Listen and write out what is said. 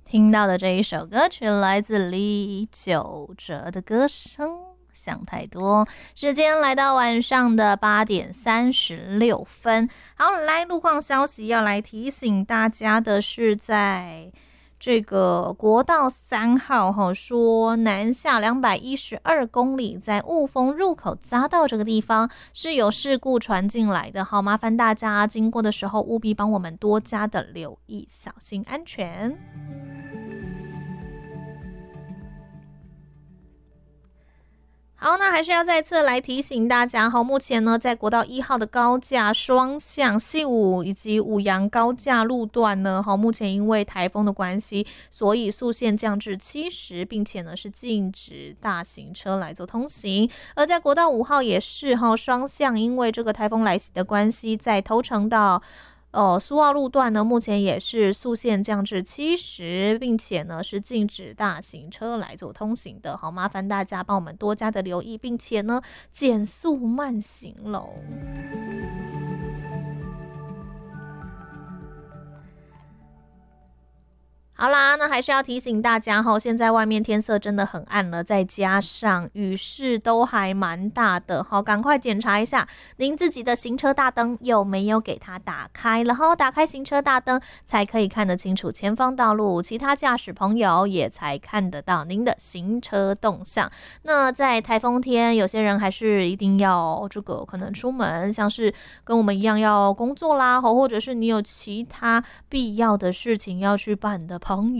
听到的这一首歌曲来自李玖哲的歌声，想太多。时间来到晚上的8点36分。好，来路况消息要来提醒大家的是，在这个国道3号说南下212公里，在雾峰入口匝道这个地方是有事故传进来的，好，麻烦大家经过的时候务必帮我们多加的留意，小心安全。好，那还是要再次来提醒大家，目前呢在国道1号的高架双向西武以及五杨高架路段呢，目前因为台风的关系，所以速限降至70，并且呢是禁止大型车来做通行。而在国道5号也是双向，因为这个台风来袭的关系，在头城到苏澳路段呢，目前也是速限降至70，并且呢是禁止大型车来做通行的。好，麻烦大家帮我们多加的留意，并且呢减速慢行喽。好啦，那还是要提醒大家现在外面天色真的很暗了，再加上雨势都还蛮大的，赶快检查一下您自己的行车大灯有没有给它打开了，打开行车大灯才可以看得清楚前方道路，其他驾驶朋友也才看得到您的行车动向。那在台风天，有些人还是一定要这个可能出门，像是跟我们一样要工作啦，或者是你有其他必要的事情要去办的朋友